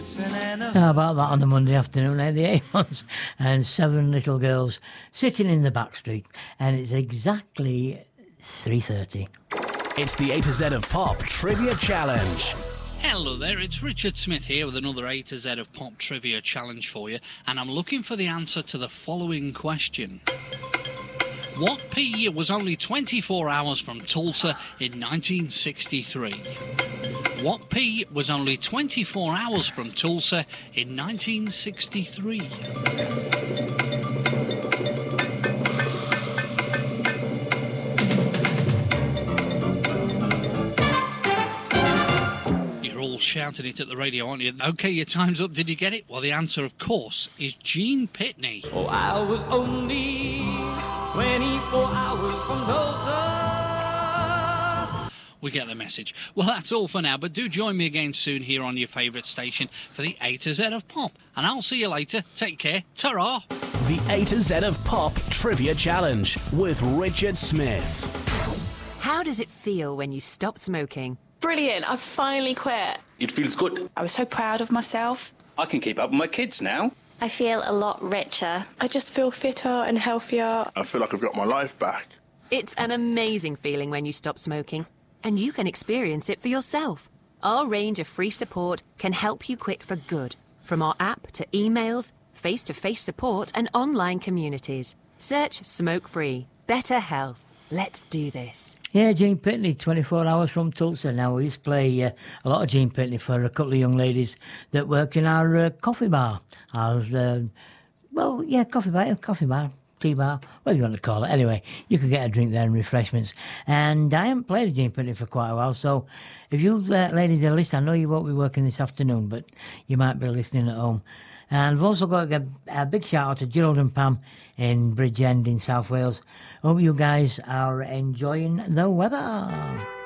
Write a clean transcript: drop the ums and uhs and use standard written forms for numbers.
How about that on a Monday afternoon, eh? The A-ones and 7 little girls sitting in the back street, and it's exactly 3:30. It's the A to Z of Pop Trivia Challenge. Hello there, it's Richard Smith here with another A to Z of Pop Trivia Challenge for you, and I'm looking for the answer to the following question. What P was only 24 hours from Tulsa in 1963? What P was only 24 hours from Tulsa in 1963? You're all shouting it at the radio, aren't you? OK, your time's up. Did you get it? Well, the answer, of course, is Gene Pitney. Oh, I was only 24 hours from Tulsa. We get the message. Well, that's all for now, but do join me again soon here on your favourite station for the A to Z of Pop. And I'll see you later. Take care. Ta-ra! The A to Z of Pop Trivia Challenge with Richard Smith. How does it feel when you stop smoking? Brilliant, I've finally quit. It feels good. I was so proud of myself. I can keep up with my kids now. I feel a lot richer. I just feel fitter and healthier. I feel like I've got my life back. It's an amazing feeling when you stop smoking, and you can experience it for yourself. Our range of free support can help you quit for good, from our app to emails, face-to-face support and online communities. Search Smoke Free. Better health. Let's do this. Yeah, Gene Pitney, 24 hours from Tulsa. Now, we used to play a lot of Gene Pitney for a couple of young ladies that worked in our coffee bar. Coffee bar, tea bar, whatever you want to call it. Anyway, you could get a drink there and refreshments. And I haven't played a Gene Pitney for quite a while, so if you ladies are listening, I know you won't be working this afternoon, but you might be listening at home. And we've also got to give a big shout out to Gerald and Pam in Bridgend in South Wales. Hope you guys are enjoying the weather.